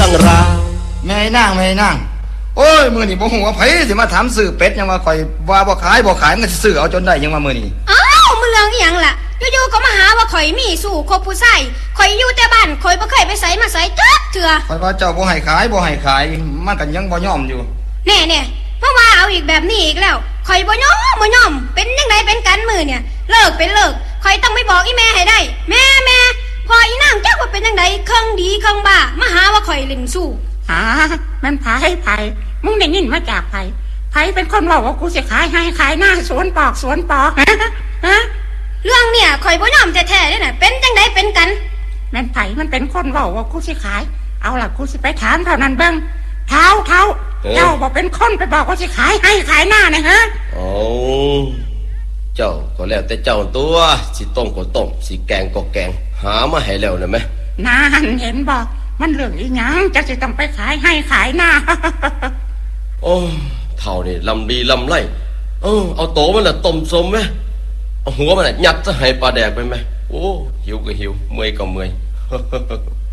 รื่องราวแม่นางโอ้ยมื้อนี้บ่ฮู้ว่าไผสิมาถามซื้อเป็ดยังว่าข่อยว่าบ่ขายมันก็สิซื้อเอาจนได้ยังว่ามื้อนี้อ้าวมึงเรื่องอีหยังล่ะอยู่ๆก็มาหาว่าข่อยมีสู่คบผู้ชายข่อยอยู่แต่บ้านข่อยบ่เคยไปไสมาไสจักเทื่อข่อยว่าเจ้าบ่ให้ขายมันก็ยังบ่ยอมอยู่แน่ๆเพราะว่าเอาอีกแบบนี้อีกแล้วข่อยบ่ยอมเป็นจังไดเป็นกันมื้อเนี่ยเลิกข่อยต้องไปบอกอีแม่ให้ได้แม่พออีนางจักว่าเป็นจังไดเครื่องดีเครื่องบ้ามาหาว่าข่อยเล่นสู้มันไผมึงได้ยินมาจากไผเป็นคนบอกว่ากูสิขายให้ขายหน้าสวนปอกฮะเรื่องเนี่ยข่อยบ่ยอมแท้ๆเด้น่ะเป็นจังไดเป็นกันแม่นไผมันเป็นคนบอกว่ากูสิขายเอาล่ะกูสิไปถามเท่านั้นเบิ่งเท้าเจ้าบอกเป็นคนไปบอกว่าสิขายให้ขายหน้านะฮะอ๋อเจ้าก็แล้วแต่เจ้าตัวสิต้มก็ต้มสิแกงก็แกงหามาให้แล้วนะแม่นานเห็นบอกมันเรื่องอีหยังจะสิต้องไปขายให้ขายหน้าโอ้เท่านี่ลำดีลำไรเอาโตมันละต้มสมไหมเอาหัวมันยัดจะให้ปลาแดกไปไหมโอ้หิวก็หิวเมื่อยก็เมื่อย